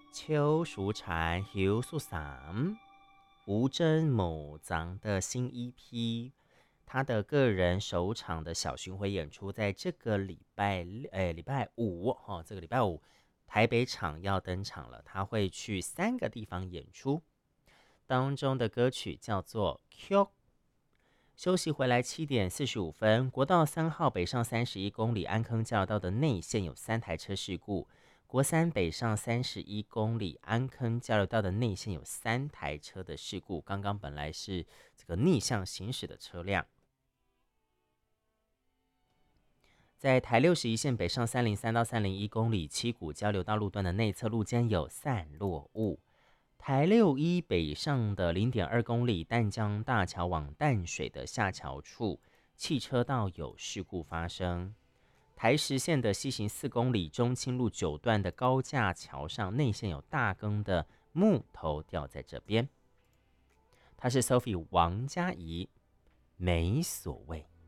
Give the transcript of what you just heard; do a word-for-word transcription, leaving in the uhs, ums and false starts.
邱淑婵休素桑，吴真某藏的新一批，他的个人首场的小巡回演出，在这个礼拜，诶，礼拜五哈、哦，这个礼拜五台北场要登场了，他会去三个地方演出，当中的歌曲叫做《Q》。休息回来七点四十五分，国道三号北上三十一公里安坑交流道的内线有三台车事故。国三北上三十一公里安坑交流道的内线有三台车的事故，刚刚本来是这个逆向行驶的车辆。在台六十一线北上三零三到三零一公里七股交流道路段的内侧路肩有散落物。台六一北上的零点二公里淡江大桥往淡水的下桥处，汽车道有事故发生。台十线的西行四公里中清路九段的高架桥上内线有大根的木头掉在这边。他是 Sophie 王嘉怡，没所谓。